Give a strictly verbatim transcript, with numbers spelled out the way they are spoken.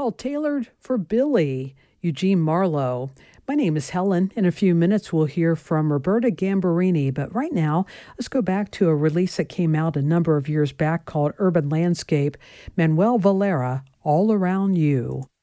called Tailored for Billy, Eugene Marlowe. My name is Helen. In a few minutes, we'll hear from Roberta Gambarini. But right now, let's go back to a release that came out a number of years back called Urban Landscape, Manuel Valera, All Around You.